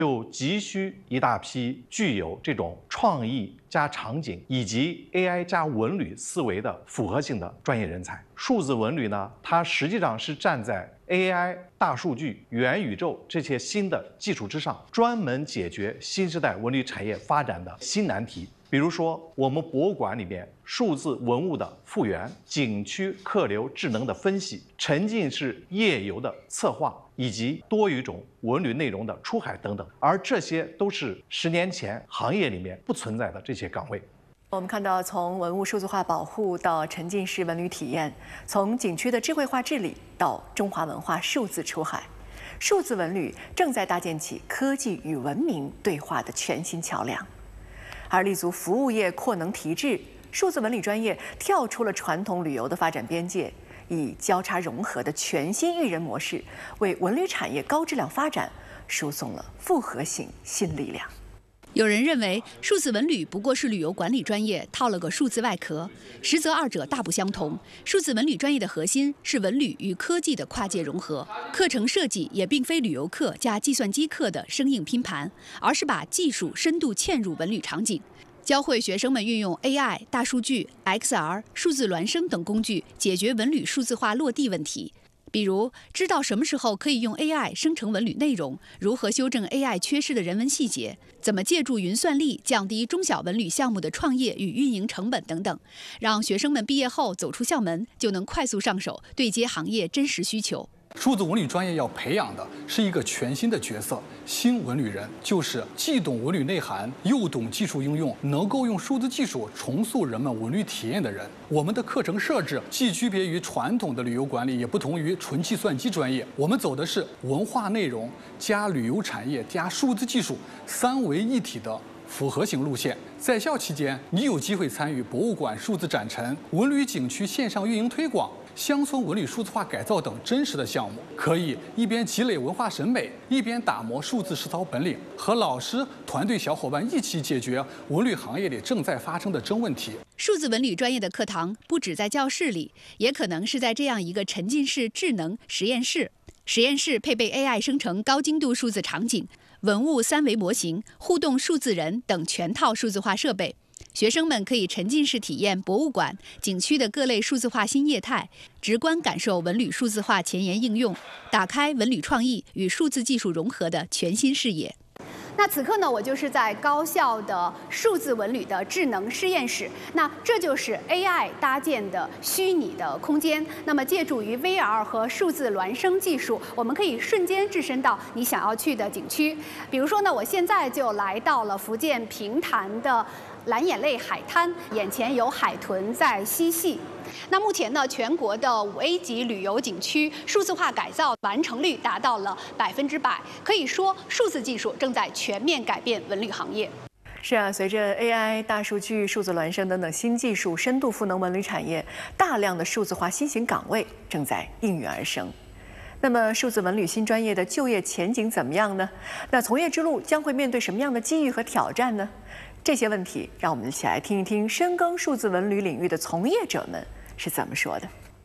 就急需一大批具有这种创意加场景以及 AI 加文旅思维的复合性的专业人才。数字文旅呢，它实际上是站在 AI、大数据、元宇宙这些新的技术之上，专门解决新时代文旅产业发展的新难题。比如说，我们博物馆里面数字文物的复原、景区客流智能的分析、沉浸式夜游的策划，以及多语种文旅内容的出海等等，而这些都是10年前行业里面不存在的这些岗位。 我们看到，从文物数字化保护到沉浸式文旅体验，从景区的智慧化治理到中华文化数字出海，数字文旅正在搭建起科技与文明对话的全新桥梁。而立足服务业扩能提质，数字文旅专业跳出了传统旅游的发展边界，以交叉融合的全新育人模式，为文旅产业高质量发展输送了复合性新力量。 有人认为，数字文旅不过是旅游管理专业套了个数字外壳，实则二者大不相同。数字文旅专业的核心是文旅与科技的跨界融合，课程设计也并非旅游课加计算机课的生硬拼盘，而是把技术深度嵌入文旅场景，教会学生们运用 AI、大数据、XR、数字孪生等工具解决文旅数字化落地问题。比如，知道什么时候可以用 AI 生成文旅内容，如何修正 AI 缺失的人文细节，怎么借助云算力降低中小文旅项目的创业与运营成本等等，让学生们毕业后走出校门就能快速上手，对接行业真实需求。 数字文旅专业要培养的是一个全新的角色，新文旅人，就是既懂文旅内涵，又懂技术应用，能够用数字技术重塑人们文旅体验的人。我们的课程设置既区别于传统的旅游管理，也不同于纯计算机专业。我们走的是文化内容加旅游产业加数字技术3位一体的复合型路线。在校期间，你有机会参与博物馆数字展陈、文旅景区线上运营推广、乡村文旅数字化改造等真实的项目，可以一边积累文化审美，一边打磨数字实操本领，和老师团队小伙伴一起解决文旅行业里正在发生的真问题。 数字文旅专业的课堂不只在教室里，也可能是在这样一个沉浸式智能实验室。实验室配备 AI 生成高精度数字场景、文物3维模型、互动数字人等全套数字化设备。学生们可以沉浸式体验博物馆、景区的各类数字化新业态，直观感受文旅数字化前沿应用，打开文旅创意与数字技术融合的全新视野。 那此刻呢，我就是在高校的数字文旅的智能实验室。那这就是 AI 搭建的虚拟的空间。那么借助于 VR 和数字孪生技术，我们可以瞬间置身到你想要去的景区。比如说呢，我现在就来到了福建平潭的蓝眼泪海滩，眼前有海豚在嬉戏。那目前呢，全国的5A 级旅游景区数字化改造完成率达到了100%，可以说数字技术正在全面改变文旅行业。 是啊，随着 AI、大数据、数字孪生等等新技术深度赋能文旅产业，大量的数字化新型岗位正在应运而生。那么，数字文旅新专业的就业前景怎么样呢？那从业之路将会面对什么样的机遇和挑战呢？这些问题，让我们一起来听一听深耕数字文旅领域的从业者们是怎么说的。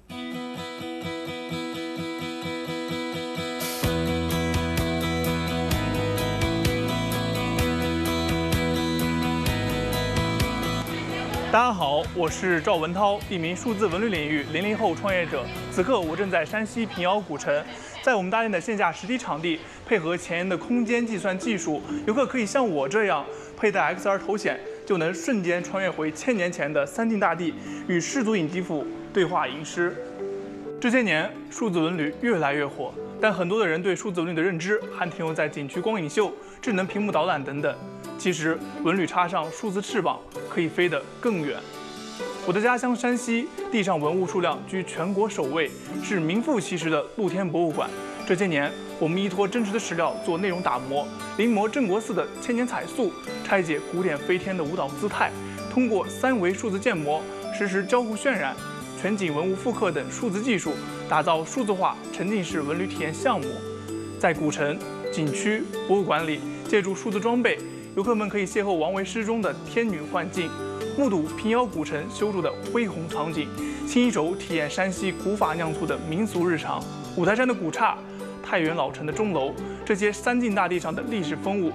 大家好，我是赵文涛，一名数字文旅领域00后创业者。此刻我正在山西平遥古城，在我们搭建的线下实体场地，配合前沿的空间计算技术，游客可以像我这样佩戴 XR 头显，就能瞬间穿越回1000年前的三晋大地，与世祖尹吉甫对话吟诗。这些年，数字文旅越来越火，但很多的人对数字文旅的认知还停留在景区光影秀、智能屏幕导览等等。其实，文旅插上数字翅膀，可以飞得更远。我的家乡山西，地上文物数量居全国首位，是名副其实的露天博物馆。这些年，我们依托真实的史料做内容打磨，临摹镇国寺的千年彩塑，拆解古典飞天的舞蹈姿态，通过3维数字建模实时交互渲染、全景文物复刻等数字技术，打造数字化沉浸式文旅体验项目。在古城、景区、博物馆里，借助数字装备，游客们可以邂逅王维诗中的天女幻境，目睹平遥古城修筑的恢宏场景，亲手体验山西古法酿醋的民俗日常。五台山的古刹、太原老城的钟楼， 这些三晋大地上的历史风物